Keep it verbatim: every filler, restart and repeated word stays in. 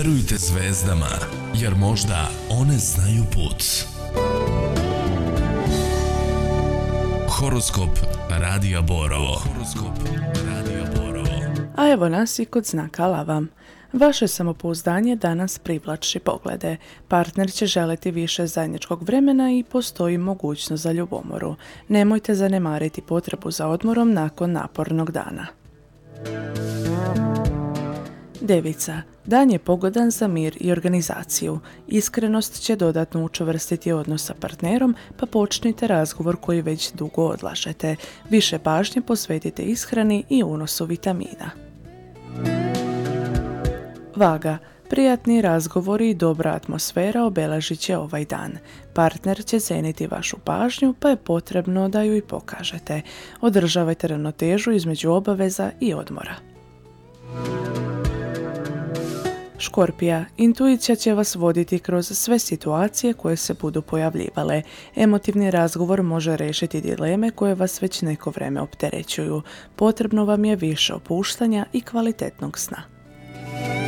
Vjerujte zvezdama, jer možda one znaju put. Horoskop Radija Borovo. Horoskop Radija Borovo. A evo nas i kod znaka Lava. Vaše samopouzdanje danas privlači poglede. Partner će želiti više zajedničkog vremena i postoji mogućnost za ljubomoru. Nemojte zanemariti potrebu za odmorom nakon napornog dana. Devica. Dan je pogodan za mir i organizaciju. Iskrenost će dodatno učvrstiti odnos sa partnerom, pa počnite razgovor koji već dugo odlažete. Više pažnje posvetite ishrani i unosu vitamina. Vaga. Prijatni razgovori i dobra atmosfera obeležit će ovaj dan. Partner će ceniti vašu pažnju, pa je potrebno da ju i pokažete. Održavajte ravnotežu između obaveza i odmora. Škorpija. Intuicija će vas voditi kroz sve situacije koje se budu pojavljivale. Emotivni razgovor može riješiti dileme koje vas već neko vrijeme opterećuju. Potrebno vam je više opuštanja i kvalitetnog sna.